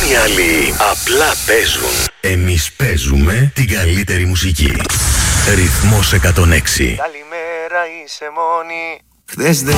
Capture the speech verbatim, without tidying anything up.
οι άλλοι απλά παίζουν. Εμείς παίζουμε την καλύτερη μουσική. Ρυθμός εκατόν έξι. Καλημέρα, είσαι μόνη. Χθες δεν